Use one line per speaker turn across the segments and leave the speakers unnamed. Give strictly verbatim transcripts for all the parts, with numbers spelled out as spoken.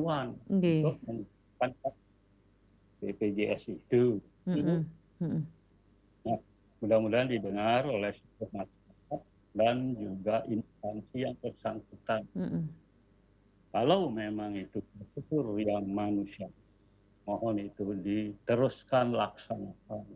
bantuan
Nggih.
untuk mendapatkan B P J S itu. Itu
Mhm mhm.
nah, mudah-mudahan didengar oleh seluruh masyarakat dan juga instansi yang bersangkutan.
Mhm.
Kalau memang itu prosedur yang manusia, mohon itu diteruskan, laksanakan.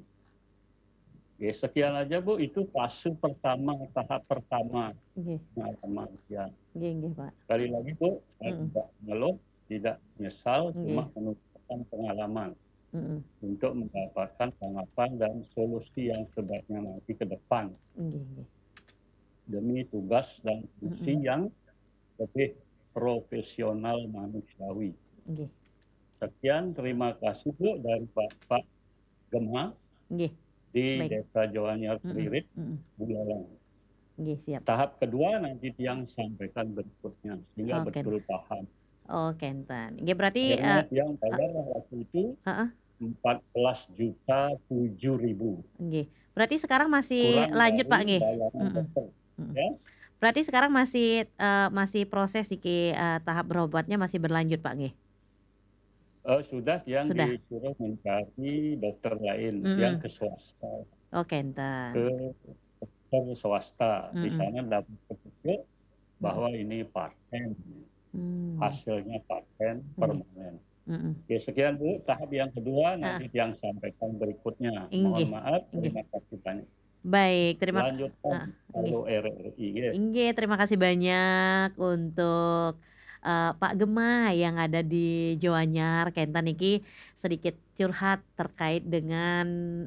Oke, sekian aja Bu, itu fase pertama, tahap pertama
Nggih.
pengalaman ya.
Nggih nggih, Pak.
Sekali lagi Bu, saya
Mhm.
tidak mengeluh, tidak menyesal, cuma
Nggih.
menunjukkan pengalaman
Mhm.
untuk mendapatkan tanggapan dan solusi yang sebaiknya nanti ke depan.
Nggih nggih.
Demi tugas dan fungsi
Mhm.
yang lebih profesional manusiawi.
Nggih.
Sekian, terima kasih Bu dari Bapak Gemma
Nggih,
di
baik.
Desa Joanyar
Mhm
Klirit,
mhm.
Buleleng.
Nggih, siap.
Tahap kedua nanti Tiang sampaikan berikutnya, sehingga
Oken.
betul paham.
Oke, enten. Nggih berarti,
Akhirnya
eee,
Tiang
e
bayar waktu itu
heeh.
empat belas juta tujuh ribu.
Nggih. Berarti sekarang masih
Kurang
lanjut Pak,
dari
nggih?
bayaran
Mhm
dokter,
mhm.
ya.
Berarti sekarang masih, eee, masih proses iki, eee, tahap berobatnya masih berlanjut Pak, nggih?
Eee, sudah Tiang
Sudah?
disuruh mencari dokter lain, Tiang
Mhm.
ke swasta.
Oke,
Ke
enten.
dokter swasta, di
Mhm.
sana dapat petunjuk
Mhm.
bahwa ini paten,
Mmm.
hasilnya paten
Nggih.
permanen.
Mhm.
Oke, sekian Bu, tahap yang kedua
Heeh.
nanti Tiang sampaikan berikutnya. Mohon
Inggih
maaf,
inggih.
terima kasih banyak.
Baik, terima ka
Lanjutkan
heeh, nggih.
kalau R R I ya.
Inggih, terima kasih banyak untuk, eee, Pak Gemma yang ada di Joanyar Kenten iki sedikit curhat terkait dengan,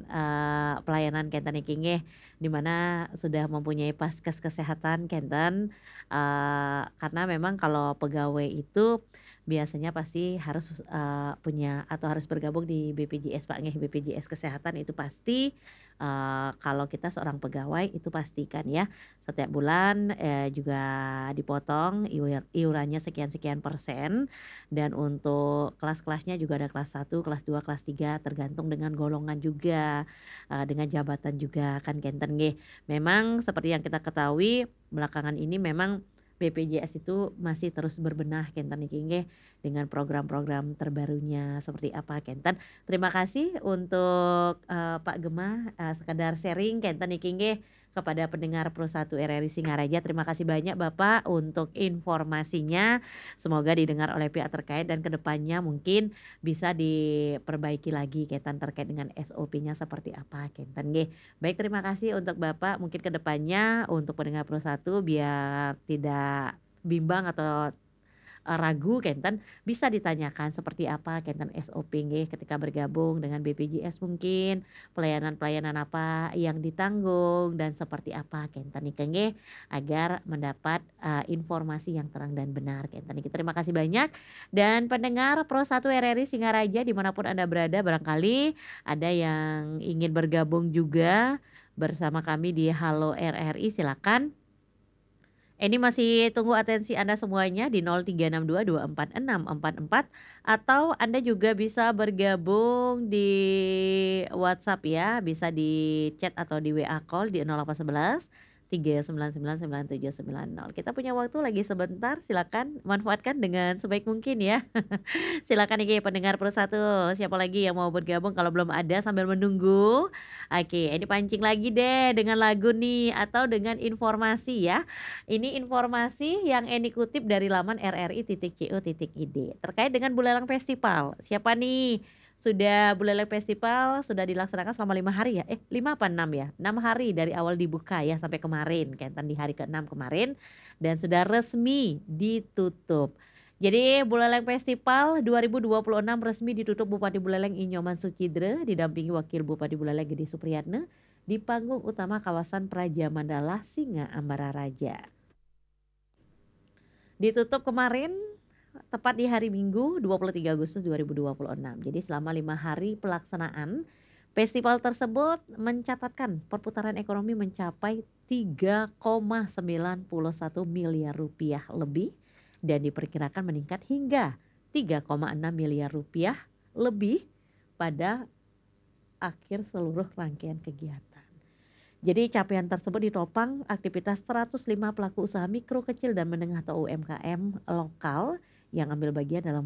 eee, pelayanan Kenten iki nggih, di mana sudah mempunyai Paskes Kesehatan Kenten, eee, karena memang kalau pegawai itu biasanya pasti harus, eee, punya atau harus bergabung di B P J S Pak, nggih, B P J S Kesehatan itu pasti, eee, kalau kita seorang pegawai itu pastikan ya, setiap bulan, eee, juga dipotong iuyer iurannya sekian-sekian persen, dan untuk kelas-kelasnya juga ada kelas satu, kelas dua, kelas tiga, tergantung dengan golongan juga, eee, dengan jabatan juga kan Kenten nggih. Memang seperti yang kita ketahui belakangan ini memang B P J S itu masih terus berbenah Kenten iki nggih, dengan program-program terbarunya seperti apa Kenten. Terima kasih untuk, eee, Pak Gemma, eee, sekedar sharing Kenten iki nggih kepada pendengar Pro satu R R I Singaraja. Terima kasih banyak Bapak untuk informasinya, semoga didengar oleh pihak terkait dan ke depannya mungkin bisa diperbaiki lagi Kenten terkait dengan S O P-nya seperti apa Kenten nggih. Baik, terima kasih untuk Bapak, mungkin ke depannya untuk pendengar Pro satu biar tidak bimbang atau, eee, ragu Kenten, bisa ditanyakan seperti apa Kenten S O P nggih ketika bergabung dengan B P J S mungkin, pelayanan-pelayanan apa yang ditanggung dan seperti apa Kenten iki nggih, agar mendapat, eee, informasi yang terang dan benar Kenten iki. Terima kasih banyak, dan pendengar Pro satu R R I Singaraja di mana pun Anda berada barangkali ada yang ingin bergabung juga bersama kami di Halo R R I silakan. Ini masih tunggu atensi Anda semuanya di nol tiga enam dua dua empat enam empat empat atau Anda juga bisa bergabung di WhatsApp ya, bisa di chat atau di W A call di nol delapan satu satu tiga sembilan sembilan sembilan tujuh sembilan nol. Kita punya waktu lagi sebentar, silakan manfaatkan dengan sebaik mungkin ya. Silakan iki pendengar Pro satu, siapa lagi yang mau bergabung kalau belum ada sambil menunggu? Oke, ini pancing lagi deh dengan lagu nih atau dengan informasi ya. Ini informasi yang Eni kutip dari laman R R I titik co titik id terkait dengan Buleleng Festival. Siapa nih? Sudah Buleleng Festival sudah dilaksanakan selama lima hari ya? Eh, lima apa enam ya? enam hari dari awal dibuka ya sampai kemarin, Kenten di hari keenam kemarin dan sudah resmi ditutup. Jadi Buleleng Festival dua ribu dua puluh enam resmi ditutup Bupati Buleleng I Nyoman Suchidre didampingi Wakil Bupati Buleleng Gede Supriyatna di panggung utama kawasan Praja Mandala Singa Ambara Raja. Ditutup kemarin tepat di hari Minggu dua puluh tiga Agustus dua ribu dua puluh enam. Jadi selama lima hari pelaksanaan, festival tersebut mencatatkan perputaran ekonomi mencapai tiga koma sembilan satu miliar rupiah lebih dan diperkirakan meningkat hingga tiga koma enam miliar rupiah lebih pada akhir seluruh rangkaian kegiatan. Jadi capaian tersebut ditopang aktivitas seratus lima pelaku usaha mikro, kecil, dan menengah atau U M K M lokal yang ambil bagian dalam